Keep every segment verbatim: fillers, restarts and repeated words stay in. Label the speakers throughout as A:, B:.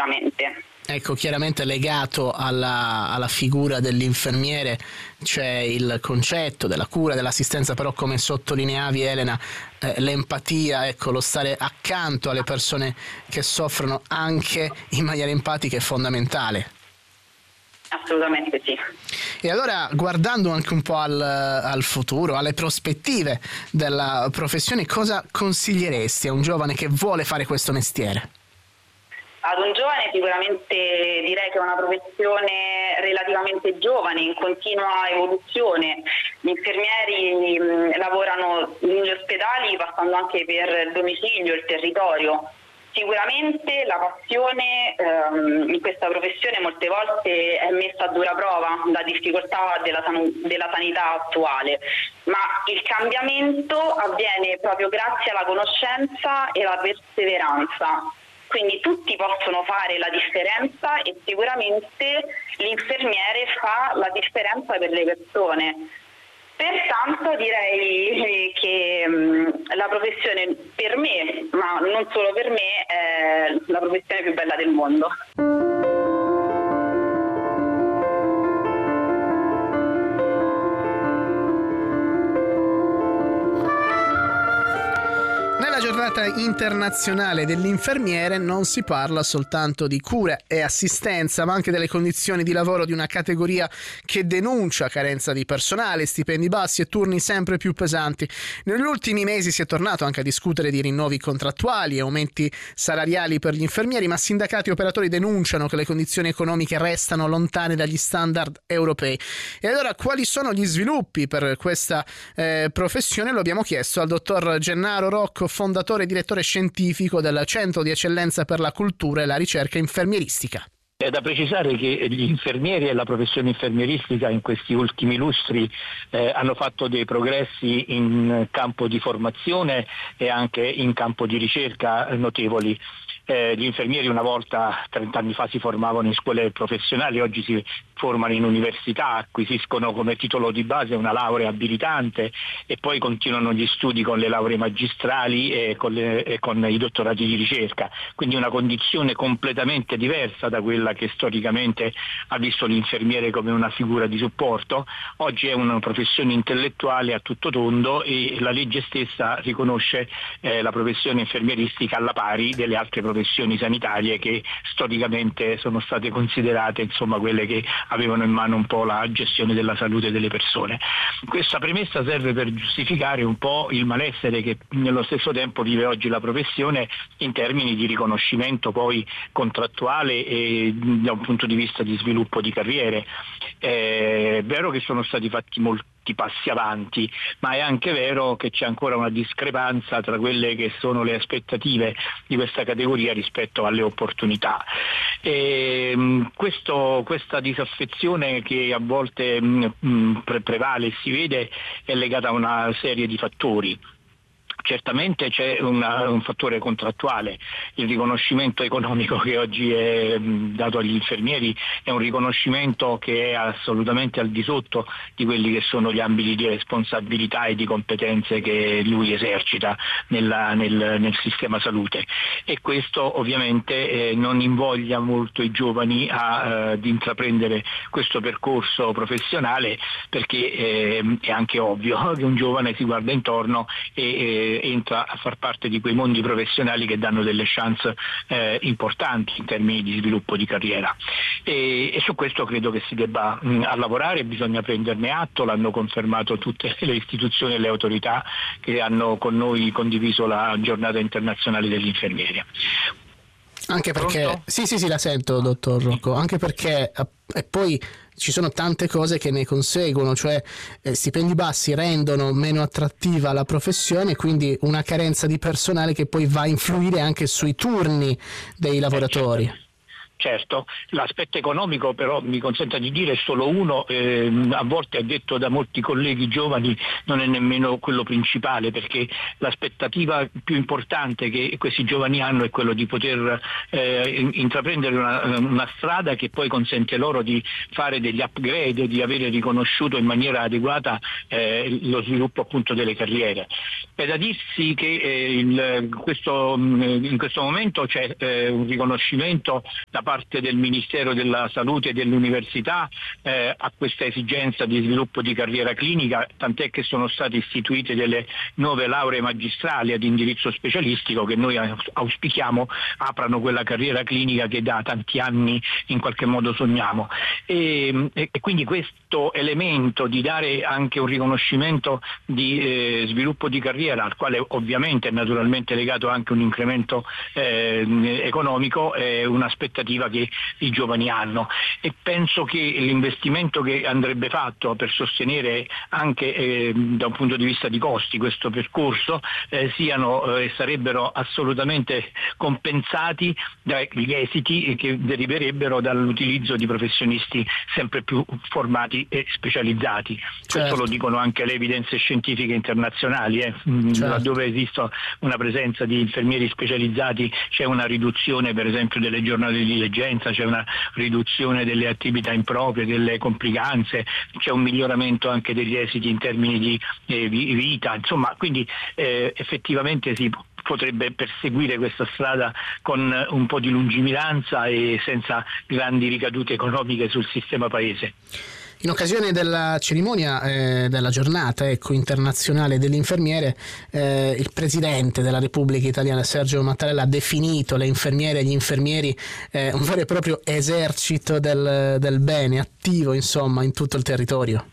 A: sicuramente.
B: Ecco, chiaramente legato alla, alla figura dell'infermiere c'è il concetto della cura, dell'assistenza, però come sottolineavi Elena, eh, l'empatia, ecco, lo stare accanto alle persone che soffrono anche in maniera empatica è fondamentale.
A: Assolutamente sì.
B: E allora, guardando anche un po' al, al futuro, alle prospettive della professione, cosa consiglieresti a un giovane che vuole fare questo mestiere?
A: Ad un giovane sicuramente direi che è una professione relativamente giovane, in continua evoluzione. Gli infermieri mh, lavorano negli ospedali passando anche per il domicilio, il territorio. Sicuramente la passione ehm, in questa professione molte volte è messa a dura prova da difficoltà della, san- della sanità attuale, ma il cambiamento avviene proprio grazie alla conoscenza e alla perseveranza. Quindi tutti possono fare la differenza e sicuramente l'infermiere fa la differenza per le persone. Pertanto direi che mh, la professione per me, ma non solo per me, è la professione più bella del mondo.
B: Nella giornata internazionale dell'infermiere non si parla soltanto di cura e assistenza, ma anche delle condizioni di lavoro di una categoria che denuncia carenza di personale, stipendi bassi e turni sempre più pesanti. Negli ultimi mesi si è tornato anche a discutere di rinnovi contrattuali e aumenti salariali per gli infermieri, ma sindacati e operatori denunciano che le condizioni economiche restano lontane dagli standard europei. E allora quali sono gli sviluppi per questa eh, professione? Lo abbiamo chiesto al dottor Gennaro Rocco, fondatore e direttore scientifico del Centro di Eccellenza per la Cultura e la Ricerca Infermieristica.
C: È da precisare che gli infermieri e la professione infermieristica in questi ultimi lustri eh, hanno fatto dei progressi in campo di formazione e anche in campo di ricerca notevoli. Eh, gli infermieri una volta, trent'anni fa, si formavano in scuole professionali, oggi si formano in università, acquisiscono come titolo di base una laurea abilitante e poi continuano gli studi con le lauree magistrali e con, le, e con i dottorati di ricerca. Quindi una condizione completamente diversa da quella che storicamente ha visto l'infermiere come una figura di supporto. Oggi è una professione intellettuale a tutto tondo e la legge stessa riconosce eh, la professione infermieristica alla pari delle altre professioni professioni sanitarie che storicamente sono state considerate, insomma, quelle che avevano in mano un po' la gestione della salute delle persone. Questa premessa serve per giustificare un po' il malessere che nello stesso tempo vive oggi la professione in termini di riconoscimento poi contrattuale e da un punto di vista di sviluppo di carriere. È vero che sono stati fatti molti passi avanti, ma è anche vero che c'è ancora una discrepanza tra quelle che sono le aspettative di questa categoria rispetto alle opportunità. E, questo, questa disaffezione che a volte mh, pre- prevale e si vede è legata a una serie di fattori. Certamente c'è una, un fattore contrattuale, il riconoscimento economico che oggi è mh, dato agli infermieri è un riconoscimento che è assolutamente al di sotto di quelli che sono gli ambiti di responsabilità e di competenze che lui esercita nella, nel, nel sistema salute, e questo ovviamente eh, non invoglia molto i giovani a, eh, ad intraprendere questo percorso professionale, perché eh, è anche ovvio che un giovane si guarda intorno e eh, entra a far parte di quei mondi professionali che danno delle chance eh, importanti in termini di sviluppo di carriera, e, e su questo credo che si debba mh, a lavorare, bisogna prenderne atto, l'hanno confermato tutte le istituzioni e le autorità che hanno con noi condiviso la giornata internazionale degli infermieri.
B: Anche perché,
C: Pronto?
B: sì sì sì la sento dottor Rocco, anche perché e poi ci sono tante cose che ne conseguono, cioè eh, stipendi bassi rendono meno attrattiva la professione, quindi una carenza di personale che poi va a influire anche sui turni dei lavoratori.
C: Eh, certo. Certo, l'aspetto economico però mi consenta di dire è solo uno, eh, a volte è detto da molti colleghi giovani non è nemmeno quello principale, perché l'aspettativa più importante che questi giovani hanno è quello di poter eh, intraprendere una, una strada che poi consente loro di fare degli upgrade, di avere riconosciuto in maniera adeguata eh, lo sviluppo appunto delle carriere. È da dirsi che eh, il, questo, in questo momento c'è eh, un riconoscimento da parte del Ministero della Salute e dell'Università eh, a questa esigenza di sviluppo di carriera clinica, tant'è che sono state istituite delle nuove lauree magistrali ad indirizzo specialistico che noi auspichiamo aprano quella carriera clinica che da tanti anni in qualche modo sogniamo. E, e quindi questo elemento di dare anche un riconoscimento di eh, sviluppo di carriera, al quale ovviamente è naturalmente legato anche un incremento eh, economico, è un'aspettativa che i giovani hanno, e penso che l'investimento che andrebbe fatto per sostenere anche eh, da un punto di vista di costi questo percorso eh, siano e eh, sarebbero assolutamente compensati dagli esiti che deriverebbero dall'utilizzo di professionisti sempre più formati e specializzati. Certo. Questo lo dicono anche le evidenze scientifiche internazionali, eh. Certo. Laddove esiste una presenza di infermieri specializzati c'è una riduzione per esempio delle giornate di leggenza, c'è una riduzione delle attività improprie, delle complicanze, c'è un miglioramento anche degli esiti in termini di eh, vita, insomma, quindi eh, effettivamente si potrebbe perseguire questa strada con un po' di lungimiranza e senza grandi ricadute economiche sul sistema paese.
B: In occasione della cerimonia eh, della giornata ecco, internazionale dell'infermiere, eh, il Presidente della Repubblica Italiana Sergio Mattarella ha definito le infermiere e gli infermieri eh, un vero e proprio esercito del, del bene, attivo insomma in tutto il territorio.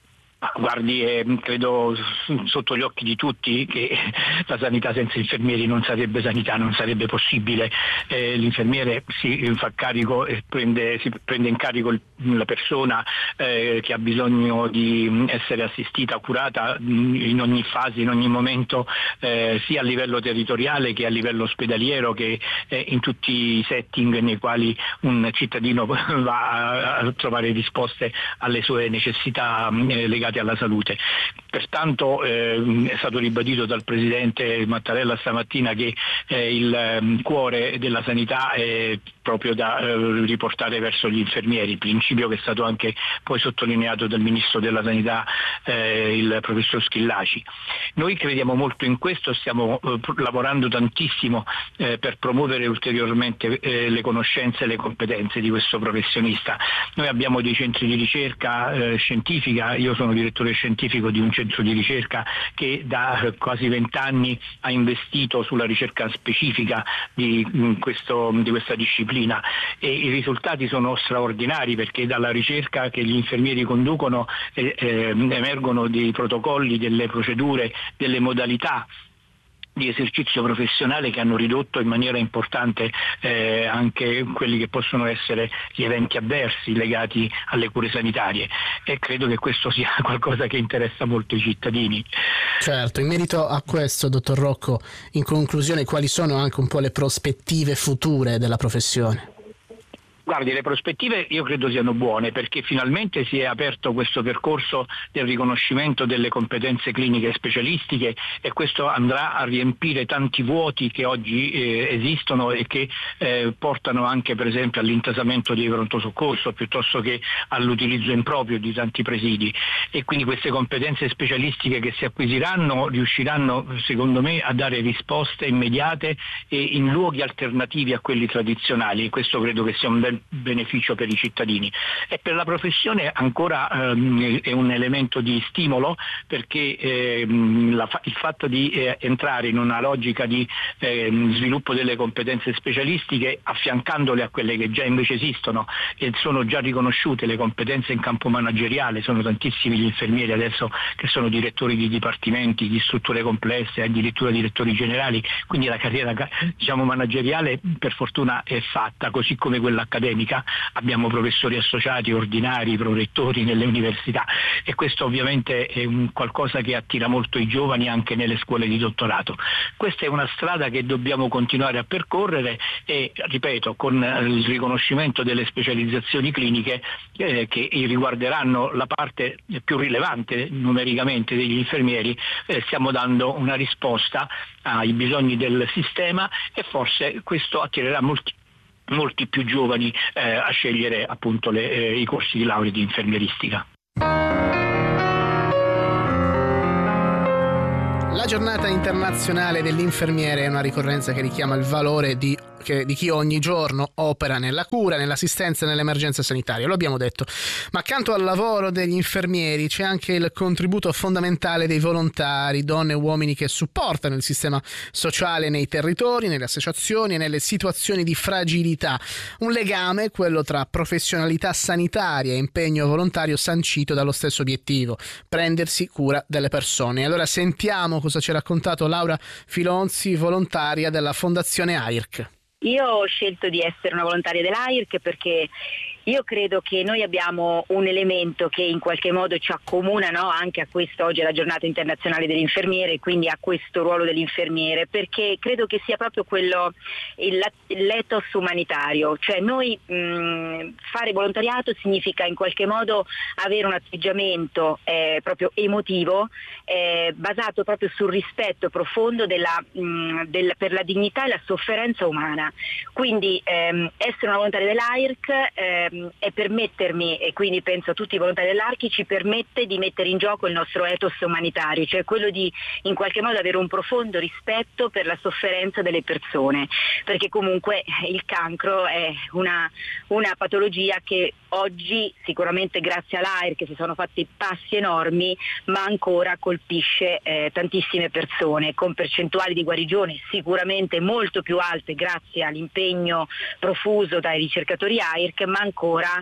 C: Guardi, eh, credo sotto gli occhi di tutti che la sanità senza infermieri non sarebbe sanità, non sarebbe possibile. Eh, l'infermiere si fa carico e prende, si prende in carico il, la persona eh, che ha bisogno di essere assistita, curata in ogni fase, in ogni momento, eh, sia a livello territoriale che a livello ospedaliero, che eh, in tutti i setting nei quali un cittadino va a, a trovare risposte alle sue necessità eh, legate alla salute. Pertanto eh, è stato ribadito dal Presidente Mattarella stamattina che eh, il eh, cuore della sanità è proprio da eh, riportare verso gli infermieri, principio che è stato anche poi sottolineato dal Ministro della Sanità, eh, il Professor Schillaci. Noi crediamo molto in questo, stiamo eh, lavorando tantissimo eh, per promuovere ulteriormente eh, le conoscenze e le competenze di questo professionista. Noi abbiamo dei centri di ricerca eh, scientifica, io sono direttore scientifico di un centro di ricerca che da quasi vent'anni ha investito sulla ricerca specifica di, questo, di questa disciplina, e i risultati sono straordinari, perché dalla ricerca che gli infermieri conducono eh, eh, emergono dei protocolli, delle procedure, delle modalità di esercizio professionale che hanno ridotto in maniera importante eh, anche quelli che possono essere gli eventi avversi legati alle cure sanitarie, e credo che questo sia qualcosa che interessa molto i cittadini.
B: Certo, in merito a questo, dottor Rocco, in conclusione quali sono anche un po' le prospettive future della professione?
C: Guardi, le prospettive io credo siano buone, perché finalmente si è aperto questo percorso del riconoscimento delle competenze cliniche specialistiche, e questo andrà a riempire tanti vuoti che oggi eh, esistono e che eh, portano anche per esempio all'intasamento di pronto soccorso piuttosto che all'utilizzo improprio di tanti presidi, e quindi queste competenze specialistiche che si acquisiranno riusciranno secondo me a dare risposte immediate e in luoghi alternativi a quelli tradizionali, e questo credo che sia un bel beneficio per i cittadini. E per la professione ancora ehm, è un elemento di stimolo, perché ehm, la, il fatto di eh, entrare in una logica di ehm, sviluppo delle competenze specialistiche, affiancandole a quelle che già invece esistono e sono già riconosciute, le competenze in campo manageriale, sono tantissimi gli infermieri adesso che sono direttori di dipartimenti, di strutture complesse, addirittura direttori generali, quindi la carriera diciamo manageriale per fortuna è fatta, così come quella accademica. accademica, abbiamo professori associati, ordinari, prorettori nelle università, e questo ovviamente è un qualcosa che attira molto i giovani anche nelle scuole di dottorato. Questa è una strada che dobbiamo continuare a percorrere e, ripeto, con il riconoscimento delle specializzazioni cliniche eh, che riguarderanno la parte più rilevante numericamente degli infermieri, eh, stiamo dando una risposta ai bisogni del sistema, e forse questo attirerà molti molti più giovani eh, a scegliere appunto le, eh, i corsi di laurea di infermieristica.
B: La giornata internazionale dell'infermiere è una ricorrenza che richiama il valore di, che, di chi ogni giorno opera nella cura, nell'assistenza e nell'emergenza sanitaria, lo abbiamo detto. Ma accanto al lavoro degli infermieri c'è anche il contributo fondamentale dei volontari, donne e uomini che supportano il sistema sociale nei territori, nelle associazioni e nelle situazioni di fragilità. Un legame, quello tra professionalità sanitaria e impegno volontario, sancito dallo stesso obiettivo: prendersi cura delle persone. Allora sentiamo cosa ci ha raccontato Laura Filonzi, volontaria della Fondazione A I R C.
D: Io ho scelto di essere una volontaria dell'A I R C perché io credo che noi abbiamo un elemento che in qualche modo ci accomuna, no? Anche a questo, oggi è la giornata internazionale dell'infermiere, quindi a questo ruolo dell'infermiere, perché credo che sia proprio quello, il, l'ethos umanitario, cioè noi mh, fare volontariato significa in qualche modo avere un atteggiamento eh, proprio emotivo, eh, basato proprio sul rispetto profondo della, mh, del, per la dignità e la sofferenza umana. Quindi ehm, essere una volontaria dell'A I R C ehm, e permettermi, e quindi penso a tutti i volontari dell'A I R C, ci permette di mettere in gioco il nostro ethos umanitario, cioè quello di in qualche modo avere un profondo rispetto per la sofferenza delle persone, perché comunque il cancro è una, una patologia che oggi sicuramente grazie all'A I R C si sono fatti passi enormi, ma ancora colpisce eh, tantissime persone con percentuali di guarigione sicuramente molto più alte grazie all'impegno profuso dai ricercatori A I R C, ma ancora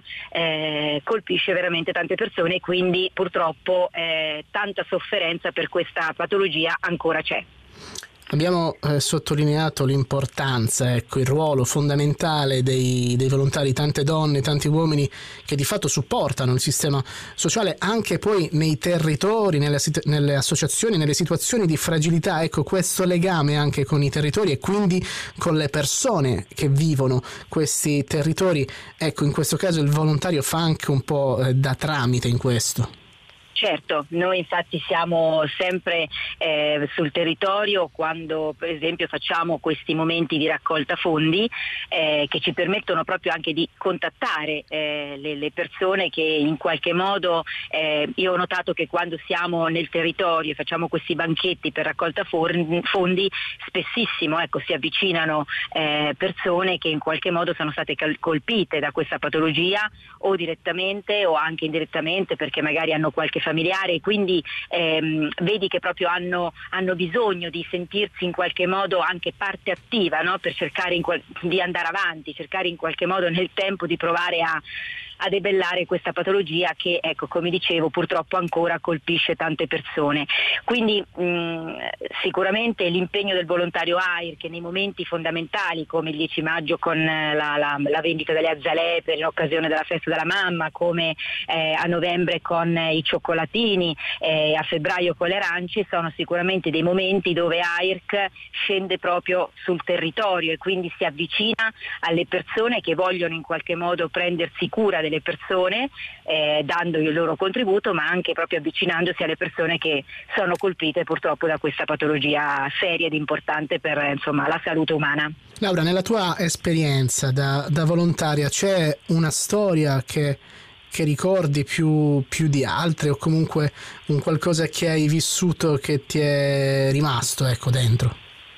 D: eh, colpisce veramente tante persone, e quindi purtroppo eh, tanta sofferenza per questa patologia ancora c'è.
B: Abbiamo eh, sottolineato l'importanza, ecco, il ruolo fondamentale dei, dei volontari, tante donne, tanti uomini che di fatto supportano il sistema sociale anche poi nei territori, nelle, nelle associazioni, nelle situazioni di fragilità. Ecco, questo legame anche con i territori e quindi con le persone che vivono questi territori, ecco, in questo caso il volontario fa anche un po' eh, da tramite in questo.
D: Certo, noi infatti siamo sempre eh, sul territorio quando per esempio facciamo questi momenti di raccolta fondi eh, che ci permettono proprio anche di contattare eh, le, le persone che in qualche modo, eh, io ho notato che quando siamo nel territorio e facciamo questi banchetti per raccolta fondi, spessissimo ecco, si avvicinano eh, persone che in qualche modo sono state colpite da questa patologia, o direttamente o anche indirettamente perché magari hanno qualche familiare, e quindi ehm, vedi che proprio hanno, hanno bisogno di sentirsi in qualche modo anche parte attiva, no? Per cercare in qual- di andare avanti, cercare in qualche modo nel tempo di provare a a debellare questa patologia che, ecco, come dicevo, purtroppo ancora colpisce tante persone. Quindi mh, sicuramente l'impegno del volontario A I R C nei momenti fondamentali come il dieci maggio con la, la, la vendita delle azalee per l'occasione della festa della mamma, come eh, a novembre con i cioccolatini, eh, a febbraio con le arance, sono sicuramente dei momenti dove A I R C scende proprio sul territorio e quindi si avvicina alle persone che vogliono in qualche modo prendersi cura delle persone, eh, dando il loro contributo, ma anche proprio avvicinandosi alle persone che sono colpite purtroppo da questa patologia seria ed importante per insomma la salute umana.
B: Laura, nella tua esperienza da, da volontaria c'è una storia che, che ricordi più, più di altre, o comunque un qualcosa che hai vissuto che ti è rimasto, ecco, dentro?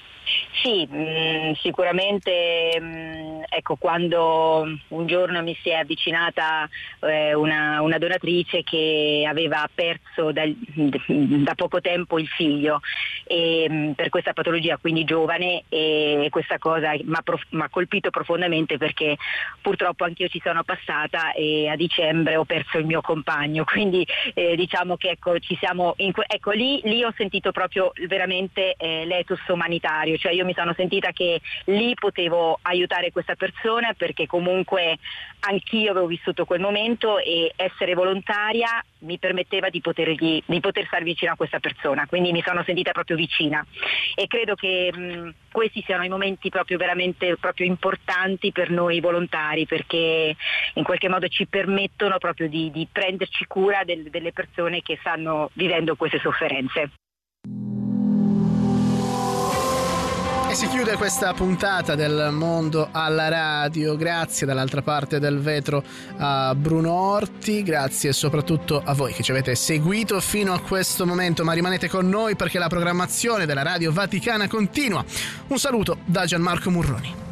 D: Sì, mh, sicuramente mh, ecco, quando un giorno mi si è avvicinata eh, una, una donatrice che aveva perso dal, da poco tempo il figlio e, mh, per questa patologia, quindi giovane, e questa cosa mi ha colpito profondamente perché purtroppo anch'io ci sono passata e a dicembre ho perso il mio compagno, quindi eh, diciamo che ecco, ci siamo in, ecco lì, lì ho sentito proprio veramente eh, l'ethos umanitario, cioè io mi mi sono sentita che lì potevo aiutare questa persona, perché comunque anch'io avevo vissuto quel momento e essere volontaria mi permetteva di, potergli, di poter stare vicino a questa persona, quindi mi sono sentita proprio vicina e credo che mh, questi siano i momenti proprio veramente proprio importanti per noi volontari, perché in qualche modo ci permettono proprio di, di prenderci cura del, delle persone che stanno vivendo queste sofferenze.
B: E si chiude questa puntata del Mondo alla Radio. Grazie dall'altra parte del vetro a Bruno Orti, grazie soprattutto a voi che ci avete seguito fino a questo momento, ma rimanete con noi perché la programmazione della Radio Vaticana continua. Un saluto da Gianmarco Murroni.